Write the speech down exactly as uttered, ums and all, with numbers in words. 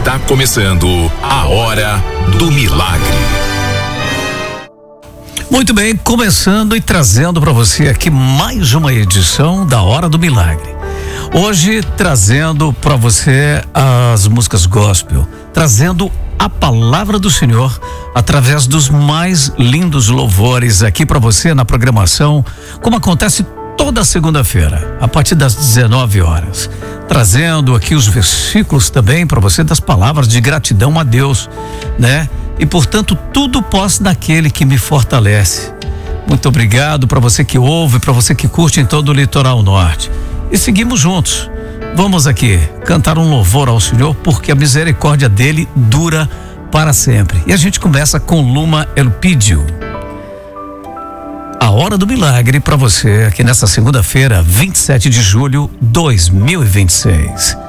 Está começando a Hora do Milagre. Muito bem, começando e trazendo para você aqui mais uma edição da Hora do Milagre. Hoje trazendo para você as músicas gospel, trazendo a palavra do Senhor através dos mais lindos louvores aqui para você na programação, como acontece toda segunda-feira, a partir das dezenove horas, trazendo aqui os versículos também para você das palavras de gratidão a Deus, né? E portanto tudo posso daquele que me fortalece. Muito obrigado para você que ouve, para você que curte em todo o litoral norte. E seguimos juntos. Vamos aqui cantar um louvor ao Senhor, porque a misericórdia dele dura para sempre. E a gente começa com Luma Elpidio. A Hora do Milagre para você aqui nessa segunda-feira, vinte e sete de julho de dois mil e vinte e seis.